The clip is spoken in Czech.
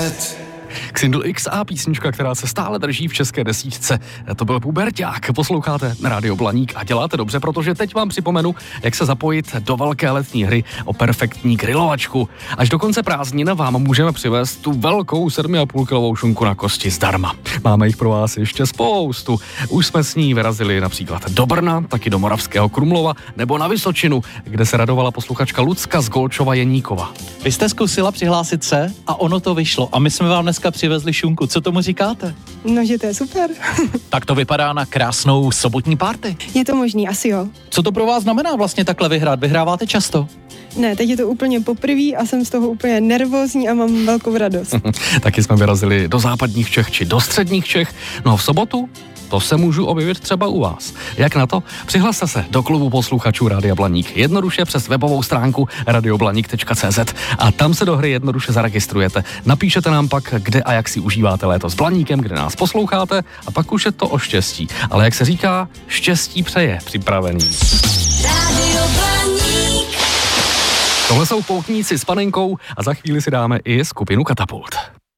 Xindl X a písnička, která se stále drží v české desítce. To byl Puberťák. Posloucháte Radio Blaník a děláte dobře, protože teď vám připomenu, jak se zapojit do velké letní hry o perfektní grilovačku. Až do konce prázdnin vám můžeme přivést tu velkou 7,5 kilovou šunku na kosti zdarma. Máme jich pro vás ještě spoustu. Už jsme s ní vyrazili například do Brna, taky do Moravského Krumlova nebo na Vysočinu, kde se radovala posluchačka Lucka z Golčova Jeníkova. Vy jste zkusila přihlásit se a ono to vyšlo. A my jsme vám dneska přivezli šunku. Co tomu říkáte? No, že to je super. Tak to vypadá na krásnou sobotní party. Je to možný, asi jo. Co to pro vás znamená vlastně takhle vyhrát? Vyhráváte často? Ne, teď je to úplně poprvé a jsem z toho úplně nervózní a mám velkou radost. Taky jsme vyrazili do západních Čech či do středních Čech. No a v sobotu to se můžu objevit třeba u vás. Jak na to? Přihlaste se do klubu posluchačů Rádia Blaník jednoduše přes webovou stránku radioblaník.cz a tam se do hry jednoduše zaregistrujete. Napíšete nám pak, kde a jak si užíváte léto s Blaníkem, kde nás posloucháte a pak už je to o štěstí. Ale jak se říká, štěstí přeje připravený. Tohle jsou poutníci s panenkou a za chvíli si dáme i skupinu Katapult.